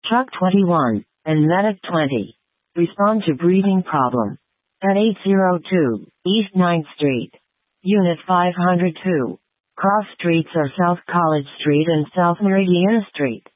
Truck 21 and Medic 20 respond to breathing problem at 802 East 9th Street, Unit 502. Cross streets are South College Street and South Meridiana Street.